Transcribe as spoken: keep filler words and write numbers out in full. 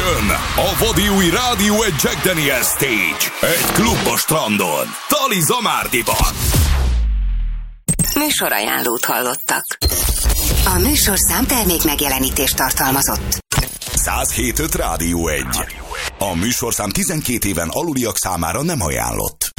Jön a vadi új Rádió egy Jack Daniel Stage. Egy klub a strandon. Tali Zamárdiban. Műsorajánlót hallottak. A műsorszám termék megjelenítést tartalmazott. száz hét öt Rádió egy. A műsorszám tizenkét éven aluliak számára nem ajánlott.